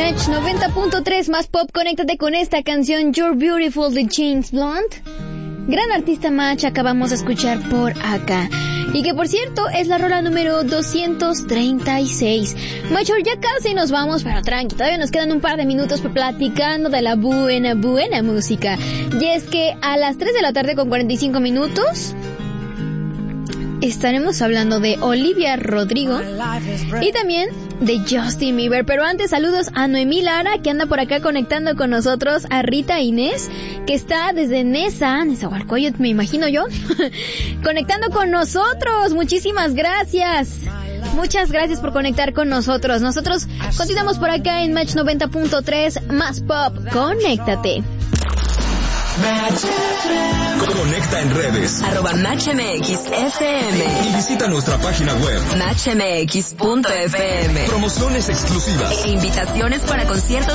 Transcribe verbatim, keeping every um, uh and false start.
Match noventa punto tres más pop, conéctate con esta canción You're Beautiful de James Blunt. Gran artista Match acabamos de escuchar por acá. Y que por cierto es la rola número doscientos treinta y seis. Macho, ya casi nos vamos, pero tranqui, todavía nos quedan un par de minutos platicando de la buena, buena música. Y es que a las tres de la tarde con cuarenta y cinco minutos estaremos hablando de Olivia Rodrigo y también de Justin Bieber. Pero antes, saludos a Noemí Lara, que anda por acá conectando con nosotros, a Rita Inés, que está desde Nesa, Nezahualcóyotl, me imagino yo, conectando con nosotros. Muchísimas gracias. Muchas gracias por conectar con nosotros. Nosotros continuamos por acá en Match noventa punto tres más pop. Conéctate. Conecta en redes arroba Match M X F M y visita nuestra página web match m x punto f m. Promociones exclusivas E invitaciones para conciertos